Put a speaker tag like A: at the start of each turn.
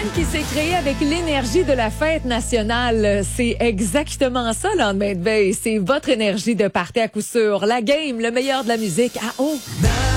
A: qui s'est créé avec l'énergie de la fête nationale. C'est exactement ça, lendemain de veille. C'est votre énergie de party à coup sûr. La game, le meilleur de la musique à haut.